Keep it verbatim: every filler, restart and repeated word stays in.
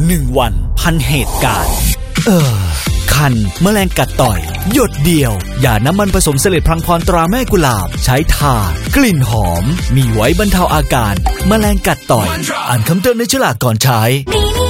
หนึ่งวันพันเหตุการณ์เออคันแมลงกัดต่อยหยดเดียวยาน้ำมันผสมเสลดพลังพรตราแม่กุหลาบใช้ทากลิ่นหอมมีไว้บรรเทาอาการแมลงกัดต่อยอ่านคำเตือนในฉลากก่อนใช้